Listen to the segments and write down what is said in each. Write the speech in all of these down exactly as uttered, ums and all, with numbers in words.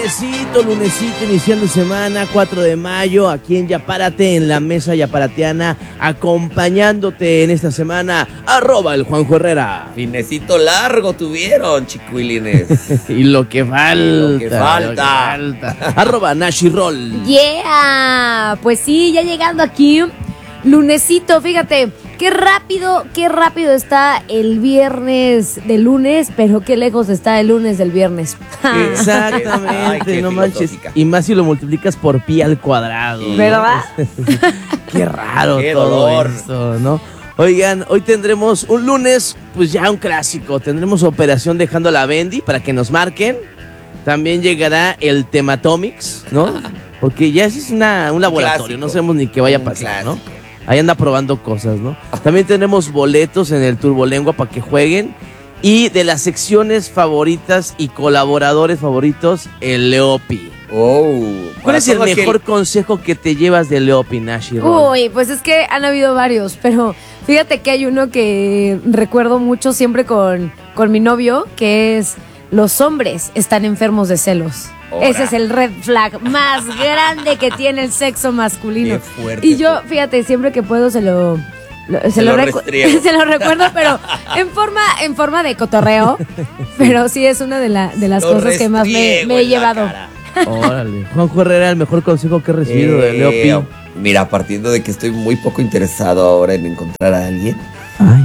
lunesito, lunesito, iniciando semana, cuatro de mayo, aquí en Yapárate, en la mesa yaparateana, acompañándote en esta semana, arroba el Juanjo Herrera. Finecito largo tuvieron, chicuilines. Y lo que falta. Lo que falta. Lo que falta. Arroba Nashi Roll. Yeah, pues sí, ya llegando aquí, lunesito, fíjate. Qué rápido, qué rápido está el viernes del lunes, pero qué lejos está el lunes del viernes. Exactamente, Ay, no manches. Y más si lo multiplicas por pi al cuadrado. ¿No? ¿Verdad? Qué raro Qué todo dolor. esto, ¿no? Oigan, hoy tendremos un lunes, pues ya un clásico. Tendremos Operación Dejando a la Bendy para que nos marquen. También llegará el Tematomics, ¿no? Porque ya es una, un laboratorio, Clásico. no sabemos ni qué vaya a Un pasar, ¿no? clásico. Ahí anda probando cosas, ¿no? También tenemos boletos en el Turbolengua para que jueguen. Y de las secciones favoritas y colaboradores favoritos, el Leopi. Oh, ¿Cuál es el todo mejor aquel- consejo que te llevas de Leopi, Nashi Roll? Uy, pues es que han habido varios, pero fíjate que hay uno que recuerdo mucho siempre con, con mi novio, que es: los hombres están enfermos de celos. Ora. Ese es el red flag más grande que tiene el sexo masculino. Qué fuerte. Y yo, fíjate, siempre que puedo se lo... lo- Se, Se lo, lo recu- restriego. se lo recuerdo, pero en forma, en forma de cotorreo. Pero sí es una de, la, de las Lo cosas que más me, restriego me he en la llevado. cara. Órale. Juanjo Herrera, el mejor consejo que he recibido de Eh, Leopi. Mira, partiendo de que estoy muy poco interesado ahora en encontrar a alguien, Ay.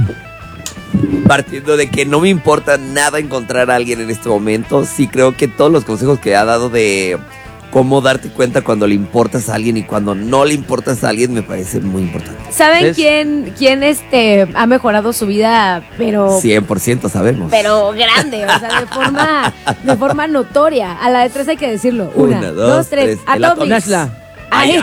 partiendo de que no me importa nada encontrar a alguien en este momento, sí creo que todos los consejos que ha dado de cómo darte cuenta cuando le importas a alguien y cuando no le importas a alguien me parecen muy importantes. ¿Saben ¿Ves? quién, quién este, ha mejorado su vida, pero... cien por ciento sabemos. Pero grande, o sea, de forma, de forma notoria. A la de tres hay que decirlo. Una, Una, dos, dos, tres. tres. El Atomics. Nashla. Ay.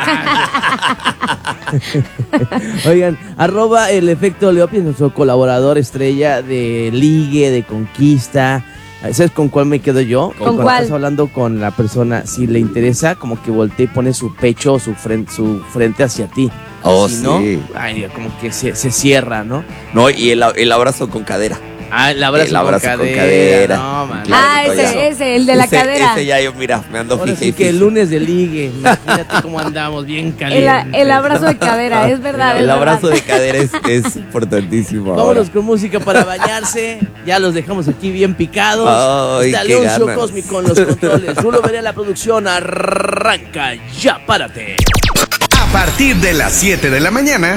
Oigan, arroba el efecto Leopi es nuestro colaborador estrella de ligue, de conquista. ¿Sabes con cuál me quedo yo? ¿Con Cuando cuál? estás hablando con la persona, si le interesa, como que voltea y pone su pecho o su frente, su frente hacia ti. Oh, Si sí. no, ay, como que se, se cierra, ¿no? No, y el, el abrazo con cadera. Ah, el abrazo, El abrazo con, con cadera. cadera. No, man. Claro, Ah, que ese, todavía- ese, el de la ese, cadera. Ese ya yo, mira, me ando Ahora fije sí y que el fije. lunes de ligue. Imagínate cómo andamos, bien El, caliente. el abrazo de cadera, es verdad. El es abrazo verdad. de cadera es, es importantísimo. Vámonos ahora. con música para bañarse. Ya los dejamos aquí bien picados. Ay, Está qué Leoncio ganas. Cósmico en los controles. Solo veré la producción. Arranca, ya párate. A partir de las siete de la mañana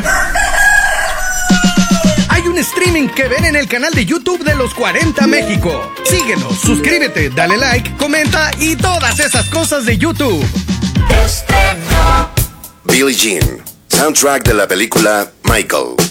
hay un streaming que ven en el canal de YouTube de Los cuarenta México. Síguenos, suscríbete, dale like, comenta y todas esas cosas de YouTube. Billie Jean, soundtrack de la película Michael.